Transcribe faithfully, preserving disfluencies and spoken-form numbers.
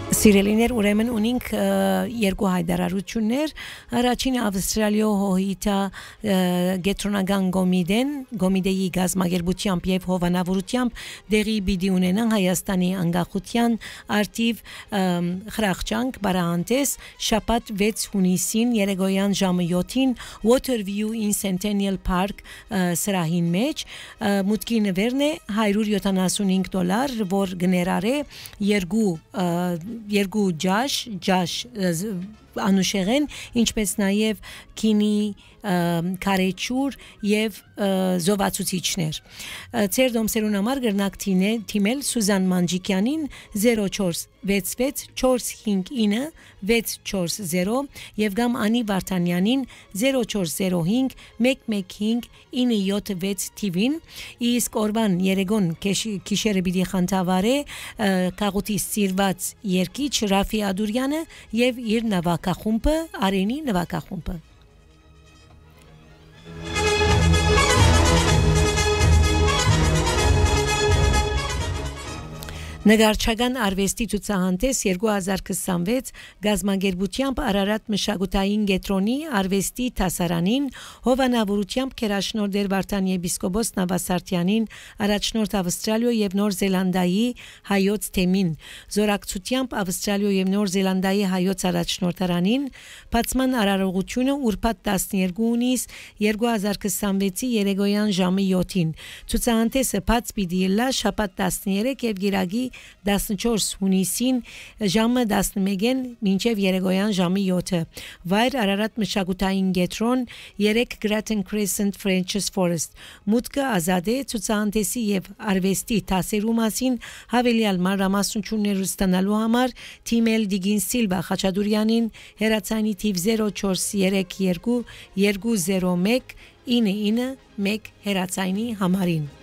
Սիրելիներ, ուրեմն ունենք երկու հայտարարություններ։ Առաջինը Ավստրալիա հոհիտա գետրոնական գոմիդեն, գոմիդեի գազագերբությամբ եւ հովանավորությամբ դեղի պիտի ունենան Հայաստանի անկախության արդիվ խրախճանք բարահանտես շաբաթ վեց հունիսին երեգոյան ժամը յոթին Waterview in Centennial Park սրահին մեջ մուտքի նվերն է հարյուր յոթանասունհինգ դոլար, որ գներարե երկու երկու ջաշ ջաշ անուշեղեն ինչպես նաև քինի կարեչուր եւ զովացուցիչներ ծեր դոմսերուն համար գրնակ թիմել Սուզան Մանջիկյանին zero four six six four five nine six four zero եւ գամ Անի Վարդանյանին zero four zero five one one five nine seven six թիվին իսկ օրվան երեգոն քիշերը պիտի խանթավարե կաղուտի սիրված երկիչ Ռաֆի Ադուրյանը եւ իր նվակախումբը Արենի նվակախումբը Նգարչական արվեստի ցուցահանդես երկու հազար քսանվեց գազագերբությամբ Արարատ մշակութային կենտրոնի արվեստի դասարանին հովանավորությամբ Քերաշնոր Դեր Վարդան եպիսկոպոս Նավասարտյանին առաջնորդ Ավստրալիա եւ Նոր Զելանդիայի հայոց թեմին զորակցությամբ Ավստրալիա եւ Նոր Զելանդիայի հայոց առաջնորդարանին բացման արարողությունը ուրբաթ տասներկու հունիս երկու հազար քսանվեցի երեգոյան ժամը յոթին ցուցահանդեսը բաց պիտի լա շաբաթ տասներեք եւ գիրագի տասնչորս հունիսին ժամը տասնմեկին մինչև երեգոյան ժամը յոթը վայր Արարատ մշակութային կենտրոն երեք Grattan Crescent French's Forest մուտքը ազատ է ցուցահանդեսի եւ արվեստի դասերու մասին հավելյալ մանրամասնություններ ստանալու համար թիմել Դիգին Սիլվա Խաչատուրյանին հեռացանի թիվ zero four three two two zero one nine nine one հեռացանի համարին